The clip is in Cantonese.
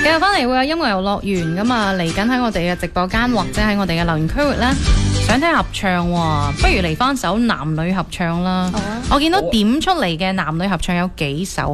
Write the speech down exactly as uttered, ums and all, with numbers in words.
繼續翻嚟會有音樂遊樂園噶嘛，嚟緊喺我哋嘅直播間或者喺我哋嘅留言區域咧，想聽合唱喎，不如嚟翻首男女合唱啦。 好啊， 我見到點出嚟嘅男女合唱有幾首。